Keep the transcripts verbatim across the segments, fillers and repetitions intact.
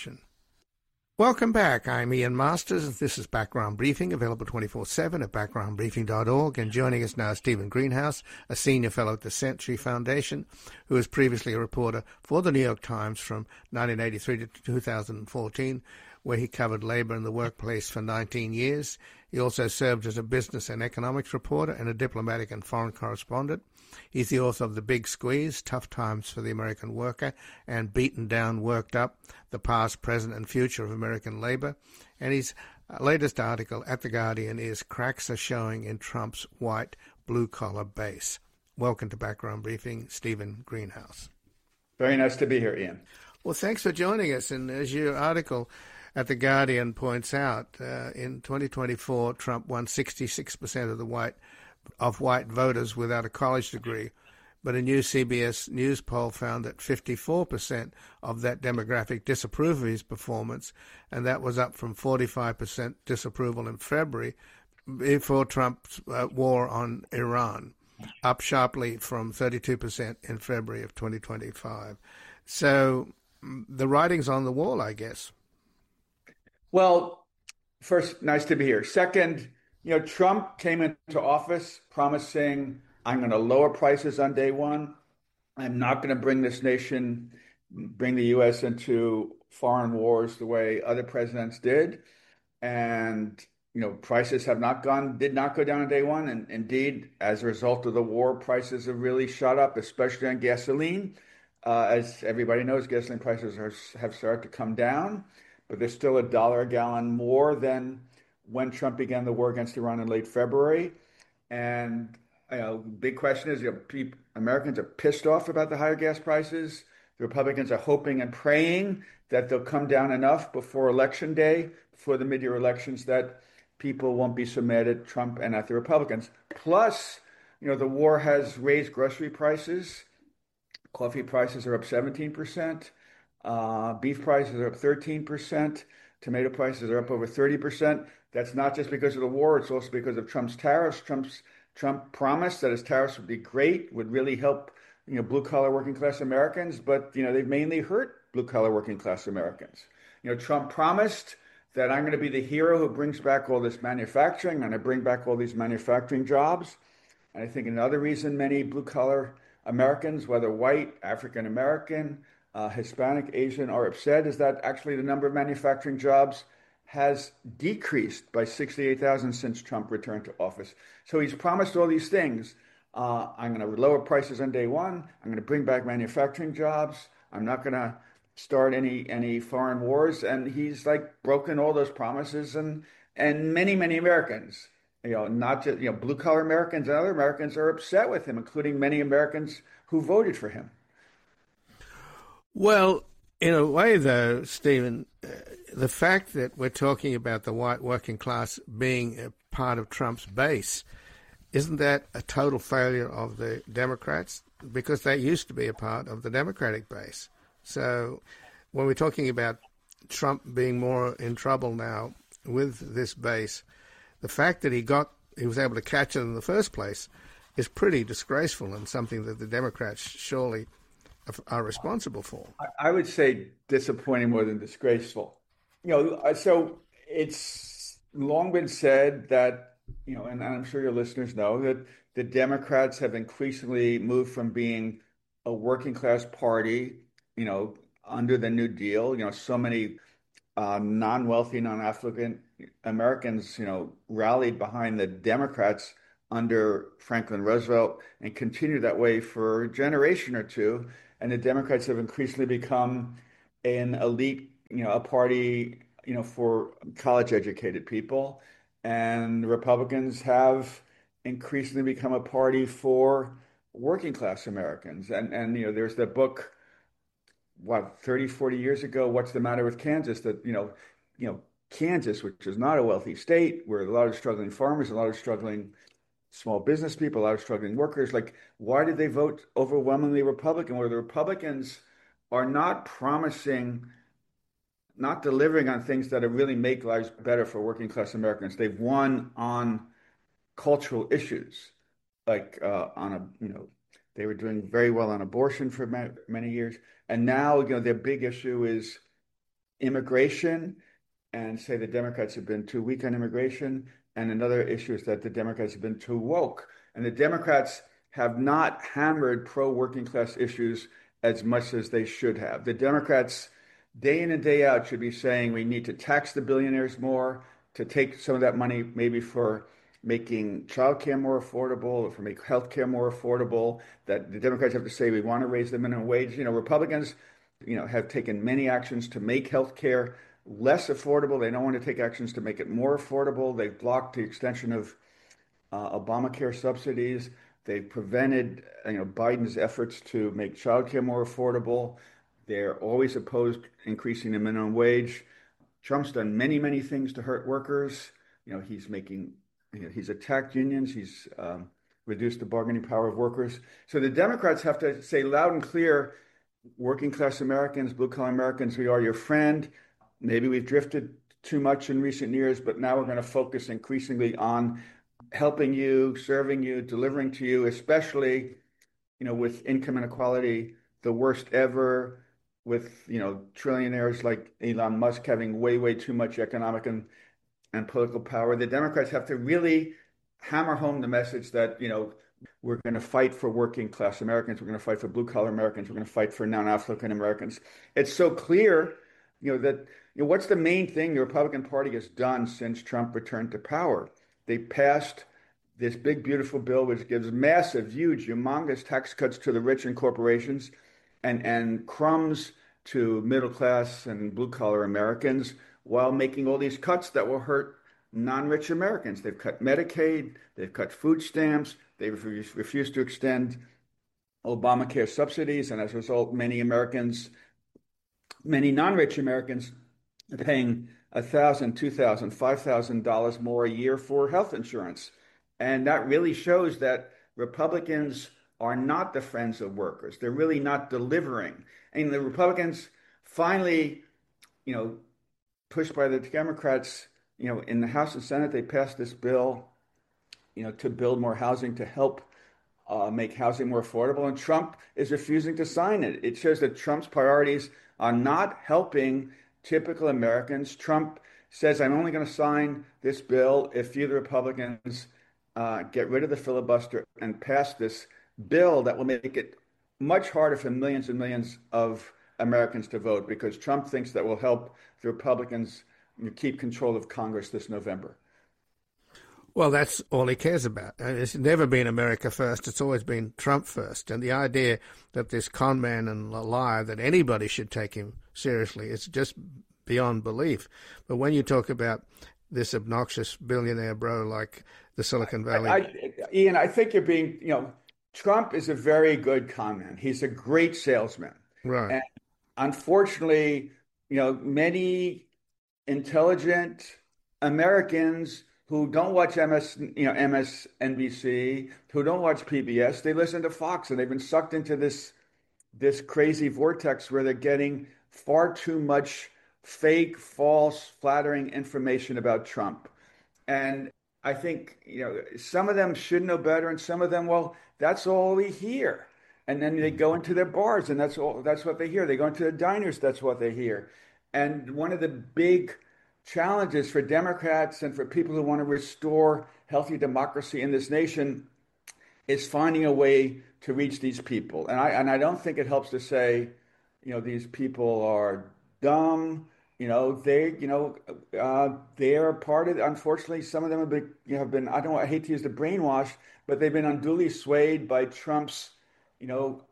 Foundation. Welcome back. I'm Ian Masters. This is Background Briefing, available twenty-four seven at background briefing dot org. And joining us now is Stephen Greenhouse, a senior fellow at the Century Foundation, who was previously a reporter for the New York Times from nineteen eighty-three to two thousand fourteen, where he covered labor in the workplace for nineteen years. He also served as a business and economics reporter and a diplomatic and foreign correspondent. He's the author of The Big Squeeze, Tough Times for the American Worker, and Beaten Down, Worked Up, The Past, Present, and Future of American Labor. And his latest article at The Guardian is Cracks Are Showing in Trump's White Blue-Collar Base. Welcome to Background Briefing, Stephen Greenhouse. Very nice to be here, Ian. Well, thanks for joining us. And as your article at The Guardian points out, uh, in twenty twenty-four, Trump won sixty-six percent of the white of white voters without a college degree, but a new C B S News poll found that fifty-four percent of that demographic disapprove of his performance, and that was up from forty-five percent disapproval in February before Trump's uh, war on Iran, up sharply from thirty-two percent in February of twenty twenty-five. So the writing's on the wall, I guess. Well, first, nice to be here. Second, you know, Trump came into office promising, I'm going to lower prices on day one. I'm not going to bring this nation, bring the U S into foreign wars the way other presidents did. And, you know, prices have not gone, did not go down on day one. And indeed, as a result of the war, prices have really shot up, especially on gasoline. Uh, as everybody knows, gasoline prices are, have started to come down, but they're still a dollar a gallon more than when Trump began the war against Iran in late February. And you know, big question is, you know, people, Americans are pissed off about the higher gas prices. The Republicans are hoping and praying that they'll come down enough before Election Day, before the mid-year elections, that people won't be so mad at Trump and at the Republicans. Plus, you know, the war has raised grocery prices. Coffee prices are up seventeen percent. Uh, beef prices are up thirteen percent. Tomato prices are up over thirty percent. That's not just because of the war. It's also because of Trump's tariffs. Trump's Trump promised that his tariffs would be great, would really help, you know, blue-collar working-class Americans. But, you know, they've mainly hurt blue-collar working-class Americans. You know, Trump promised that I'm going to be the hero who brings back all this manufacturing. I'm going to bring back all these manufacturing jobs. And I think another reason many blue-collar Americans, whether white, African-American, uh, Hispanic, Asian, are upset is that actually the number of manufacturing jobs has decreased by sixty-eight thousand since Trump returned to office. So he's promised all these things. Uh, I'm going to lower prices on day one. I'm going to bring back manufacturing jobs. I'm not going to start any any foreign wars. And he's like broken all those promises. And and many, many Americans, you know, not just, you know, blue collar Americans and other Americans are upset with him, including many Americans who voted for him. Well, in a way, though, Stephen, uh, the fact that we're talking about the white working class being a part of Trump's base, isn't that a total failure of the Democrats? Because they used to be a part of the Democratic base. So when we're talking about Trump being more in trouble now with this base, the fact that he got he was able to catch it in the first place is pretty disgraceful and something that the Democrats surely are responsible for. I would say disappointing more than disgraceful. You know, so it's long been said that, you know, and I'm sure your listeners know that the Democrats have increasingly moved from being a working class party, you know, under the New Deal. You know, so many uh, non-wealthy, non-affluent Americans, you know, rallied behind the Democrats under Franklin Roosevelt and continued that way for a generation or two. And the Democrats have increasingly become an elite, you know, a party, you know, for college-educated people. And the Republicans have increasingly become a party for working-class Americans. And, and you know, there's the book, what, thirty, forty years ago, What's the Matter with Kansas? That, you know, you know, Kansas, which is not a wealthy state, where a lot of struggling farmers, a lot of struggling small business people, a lot of struggling workers, like, why did they vote overwhelmingly Republican? Where the Republicans are not promising, not delivering on things that really make lives better for working class Americans. They've won on cultural issues, like uh, on a, you know, they were doing very well on abortion for many years. And now, you know, their big issue is immigration and say the Democrats have been too weak on immigration. And another issue is that the Democrats have been too woke. And the Democrats have not hammered pro-working class issues as much as they should have. The Democrats, day in and day out, should be saying we need to tax the billionaires more, to take some of that money maybe for making childcare more affordable, or for make healthcare more affordable. That the Democrats have to say we want to raise the minimum wage. You know, Republicans, you know, have taken many actions to make healthcare less affordable. They don't want to take actions to make it more affordable. They've blocked the extension of uh, Obamacare subsidies. They've prevented, you know, Biden's efforts to make childcare more affordable. They're always opposed increasing the minimum wage. Trump's done many, many things to hurt workers. You know, he's making, you know, he's attacked unions. He's um, reduced the bargaining power of workers. So the Democrats have to say loud and clear, working class Americans, blue collar Americans, we are your friend. Maybe we've drifted too much in recent years, but now we're going to focus increasingly on helping you, serving you, delivering to you, especially, you know, with income inequality, the worst ever, with, you know, trillionaires like Elon Musk having way, way too much economic and, and political power. The Democrats have to really hammer home the message that, you know, we're going to fight for working class Americans. We're going to fight for blue collar Americans. We're going to fight for non-African Americans. It's so clear, you know, that, you know, what's the main thing the Republican Party has done since Trump returned to power? They passed this big, beautiful bill, which gives massive, huge, humongous tax cuts to the rich and corporations, and, and crumbs to middle class and blue collar Americans, while making all these cuts that will hurt non-rich Americans. They've cut Medicaid, they've cut food stamps, they've refused to extend Obamacare subsidies, and as a result, many Americans, many non-rich Americans are paying one thousand dollars, two thousand dollars, five thousand dollars more a year for health insurance. And that really shows that Republicans are not the friends of workers. They're really not delivering. And the Republicans finally, you know, pushed by the Democrats, you know, in the House and Senate, they passed this bill, you know, to build more housing, to help uh, make housing more affordable. And Trump is refusing to sign it. It shows that Trump's priorities are not helping typical Americans. Trump says, I'm only going to sign this bill if you, the Republicans, uh, get rid of the filibuster and pass this bill that will make it much harder for millions and millions of Americans to vote, because Trump thinks that will help the Republicans keep control of Congress this November. Well, that's all he cares about. It's never been America first. It's always been Trump first. And the idea that this con man and liar, that anybody should take him seriously, it's just beyond belief. But when you talk about this obnoxious billionaire bro like the Silicon Valley... I, I, Ian, I think you're being, you know, Trump is a very good con man. He's a great salesman. Right. And unfortunately, you know, many intelligent Americans who don't watch M S, you know, M S N B C, who don't watch P B S, they listen to Fox, and they've been sucked into this this crazy vortex where they're getting far too much fake, false, flattering information about Trump. And I think, you know, some of them should know better, and some of them, well, that's all we hear. And then they go into their bars, and that's all that's what they hear. They go into the diners, that's what they hear. And one of the big challenges for Democrats and for people who want to restore healthy democracy in this nation is finding a way to reach these people. And I and I don't think it helps to say, you know, these people are dumb. You know, they, you know, uh, they are part of. Unfortunately, some of them have been, you know, have been. I don't. I hate to use the brainwash, but they've been unduly swayed by Trump's, you know,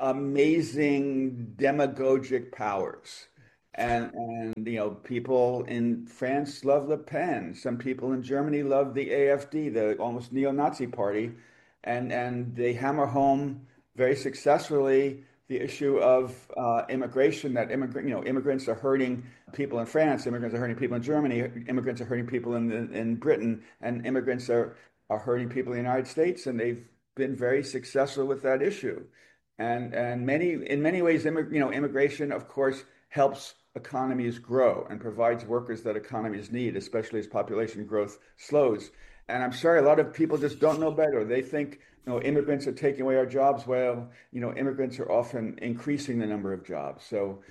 amazing demagogic powers. And, and, you know, people in France love Le Pen. Some people in Germany love the A F D, the almost neo-Nazi party. And, and they hammer home very successfully the issue of uh, immigration, that immigrant, you know, immigrants are hurting people in France, immigrants are hurting people in Germany, immigrants are hurting people in, in Britain, and immigrants are, are hurting people in the United States. And they've been very successful with that issue. And, and many, in many ways, immig- you know, immigration, of course, helps economies grow and provides workers that economies need, especially as population growth slows. And I'm sorry, a lot of people just don't know better. They think, you know, immigrants are taking away our jobs. Well, you know, immigrants are often increasing the number of jobs. So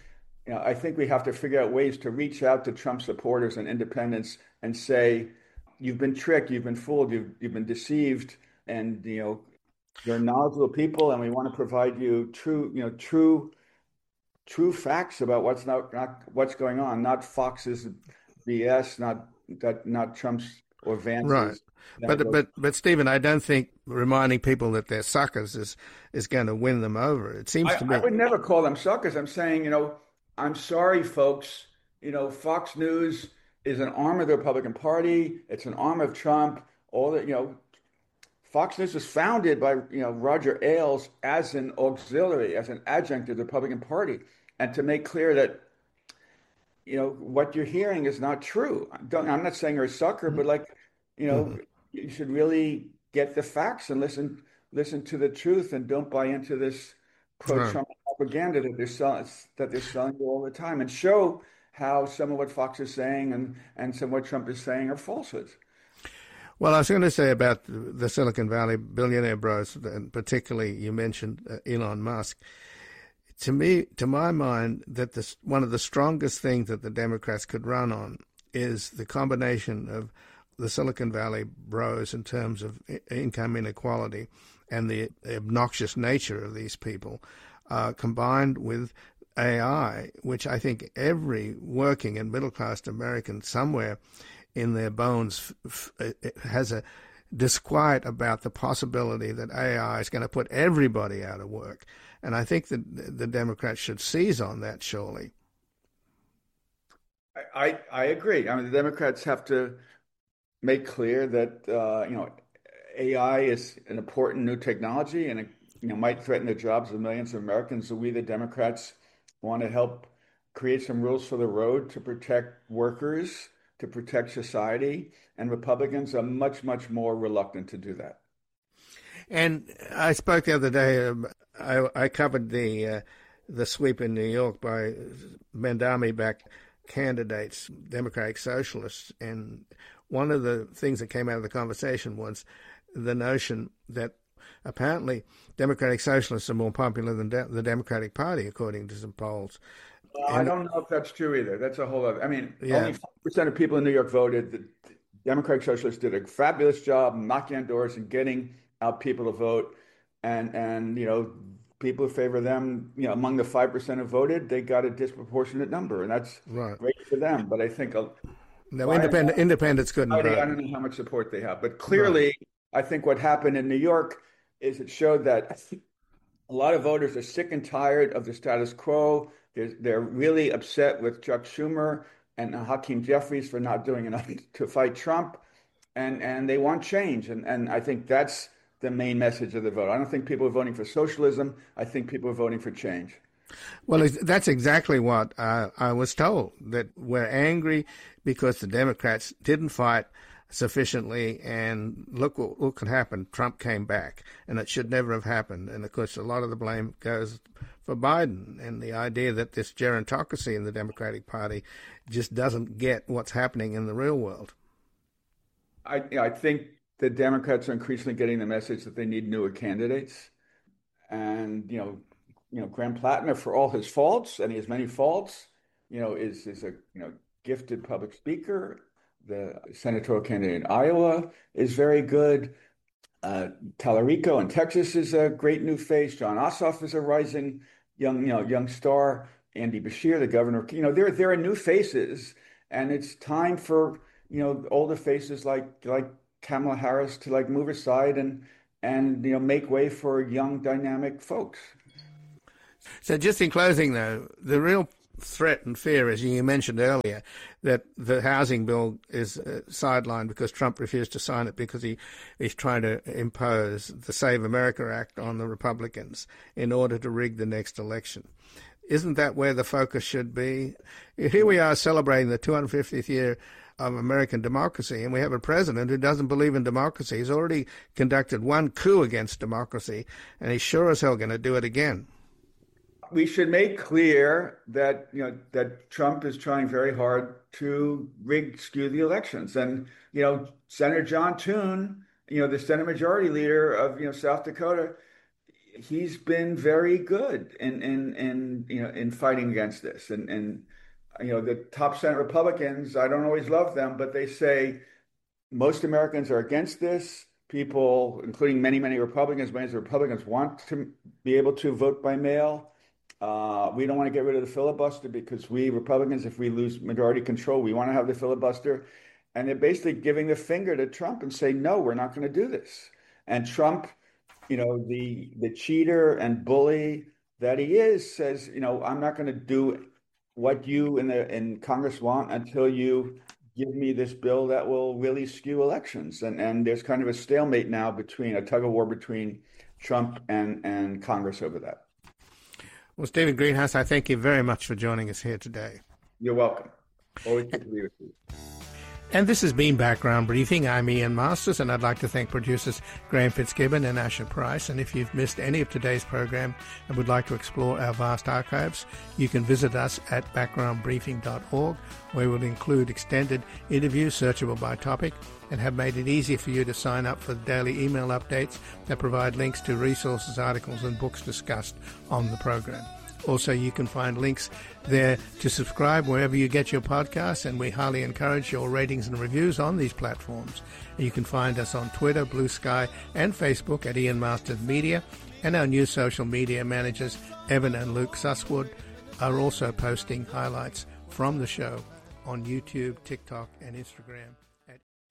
you know, I think we have to figure out ways to reach out to Trump supporters and independents and say, you've been tricked, you've been fooled, you've you've been deceived, and you know, you're knowledgeable people, and we want to provide you true, you know, true true facts about what's not, not what's going on, not Fox's B S, not that not Trump's or Right. Vance's. But but but Stephen, I don't think reminding people that they're suckers is is going to win them over. It seems I, to I me. would never call them suckers. I'm saying, you know, I'm sorry, folks. You know, Fox News is an arm of the Republican Party. It's an arm of Trump. All that, you know, Fox News was founded by, you know, Roger Ailes as an auxiliary, as an adjunct of the Republican Party, and to make clear that, you know, what you're hearing is not true. Don't, I'm not saying you're a sucker, but like, you know, Mhm. you should really get the facts and listen listen to the truth and don't buy into this Right. pro-Trump propaganda that they're selling that they're selling you all the time, and show how some of what Fox is saying and and some of what Trump is saying are falsehoods. Well, I was going to say about the Silicon Valley billionaire bros, and particularly you mentioned uh, Elon Musk. To me, to my mind, that this, one of the strongest things that the Democrats could run on is the combination of the Silicon Valley bros in terms of income inequality and the obnoxious nature of these people, uh, combined with A I, which I think every working and middle-class American somewhere in their bones f- f- has a disquiet about the possibility that A I is going to put everybody out of work. And I think that the Democrats should seize on that, surely. I, I, I agree. I mean, the Democrats have to make clear that uh, you know A I is an important new technology, and it you know might threaten the jobs of millions of Americans. So we, the Democrats, want to help create some rules for the road to protect workers, to protect society, and Republicans are much, much more reluctant to do that. And I spoke the other day. Um, I, I covered the uh, the sweep in New York by Mandami-backed candidates, Democratic Socialists, and one of the things that came out of the conversation was the notion that apparently Democratic Socialists are more popular than de- the Democratic Party, according to some polls. Well, I And don't know if that's true either. That's a whole other. I mean, yeah, only five percent of people in New York voted. The Democratic Socialists did a fabulous job knocking on doors and getting out people to vote. And and you know, people who favor them, you know, among the five percent who voted, they got a disproportionate number, and that's right. great for them. But I think uh, No, by and independent independents couldn't large, I vote. don't know how much support they have. But Right. clearly, I think what happened in New York is it showed that a lot of voters are sick and tired of the status quo. They're, they're really upset with Chuck Schumer and Hakeem Jeffries for not doing enough to fight Trump, and and they want change. And and I think that's the main message of the vote. I don't think people are voting for socialism. I think people are voting for change. Well, that's exactly what uh, I was told, that we're angry because the Democrats didn't fight sufficiently, and look what, what could happen. Trump came back, and it should never have happened. And, of course, a lot of the blame goes for Biden and the idea that this gerontocracy in the Democratic Party just doesn't get what's happening in the real world. I you know, I think the Democrats are increasingly getting the message that they need newer candidates. And you know, you know, Graham Plattner, for all his faults, and he has many faults, you know, is is a you know gifted public speaker. The senatorial candidate in Iowa is very good. Uh, Tallarico in Texas is a great new face. John Ossoff is a rising young, you know, young star. Andy Bashir, the governor, you know, there there are new faces, and it's time for you know older faces like like Kamala Harris to like move aside and and you know make way for young, dynamic folks. So just in closing, though, the real threat and fear, as you mentioned earlier, that the housing bill is uh, sidelined because Trump refused to sign it because he he's trying to impose the Save America Act on the Republicans in order to rig the next election. Isn't that where the focus should be? Here we are celebrating the two hundred fiftieth year of American democracy, and we have a president who doesn't believe in democracy. He's already conducted one coup against democracy, and he's sure as hell going to do it again. We should make clear that you know that Trump is trying very hard to rig, skew the elections, and you know Senator John Thune, you know the Senate Majority Leader of you know South Dakota, he's been very good in in in you know in fighting against this. And and you know the top Senate Republicans, I don't always love them, but they say most Americans are against this. People, including many many Republicans, many of the Republicans want to be able to vote by mail. Uh, we don't want to get rid of the filibuster because we Republicans, if we lose majority control, we want to have the filibuster. And they're basically giving the finger to Trump and say, no, we're not going to do this. And Trump, you know, the the cheater and bully that he is, says, you know, I'm not going to do what you in the in Congress want until you give me this bill that will really skew elections. And and there's kind of a stalemate now between a tug of war between Trump and, and Congress over that. Well, Stephen Greenhouse, I thank you very much for joining us here today. You're welcome. Always good to be with you. And this has been Background Briefing. I'm Ian Masters, and I'd like to thank producers Graham Fitzgibbon and Asher Price. And if you've missed any of today's program and would like to explore our vast archives, you can visit us at background briefing dot org, where we'll include extended interviews searchable by topic and have made it easy for you to sign up for the daily email updates that provide links to resources, articles, and books discussed on the program. Also, you can find links there to subscribe wherever you get your podcasts, and we highly encourage your ratings and reviews on these platforms. You can find us on Twitter, Blue Sky, and Facebook at Ian Masters Media, and our new social media managers, Evan and Luke Susswood, are also posting highlights from the show on YouTube, TikTok, and Instagram.